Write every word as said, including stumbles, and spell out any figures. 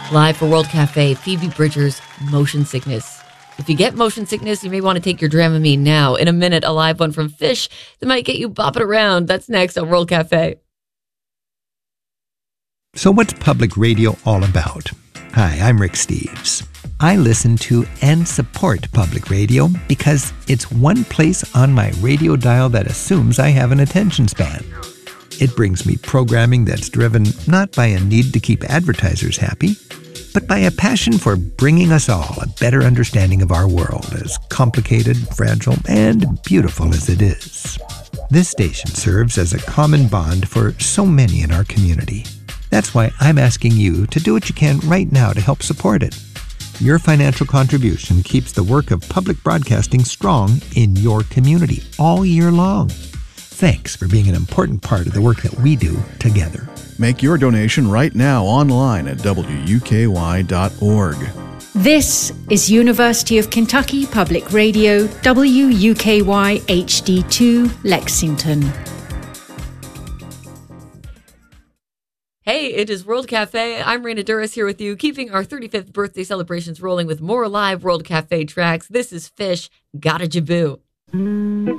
Live for World Cafe, Phoebe Bridgers, Motion Sickness. If you get motion sickness, you may want to take your Dramamine now. In a minute, a live one from Fish that might get you bopping around. That's next on World Cafe. So what's public radio all about? Hi, I'm Rick Steves. I listen to and support public radio because it's one place on my radio dial that assumes I have an attention span. It brings me programming that's driven not by a need to keep advertisers happy, but by a passion for bringing us all a better understanding of our world, as complicated, fragile, and beautiful as it is. This station serves as a common bond for so many in our community. That's why I'm asking you to do what you can right now to help support it. Your financial contribution keeps the work of public broadcasting strong in your community all year long. Thanks for being an important part of the work that we do together. Make your donation right now online at W U K Y dot org. This is University of Kentucky Public Radio, W U K Y H D two, Lexington. Hey, it is World Cafe. I'm Raina Duras here with you, keeping our thirty-fifth birthday celebrations rolling with more live World Cafe tracks. This is Fish, Gotta Jaboo.